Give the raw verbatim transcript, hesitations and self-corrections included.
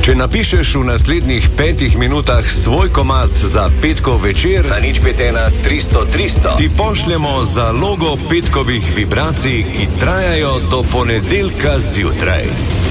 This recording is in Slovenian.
Če napišeš v naslednjih petih minutah svoj komad za petkov večer, na nič pet ena tristo tristo, ti pošljemo zalogo petkovih vibracij, ki trajajo do ponedeljka zjutraj.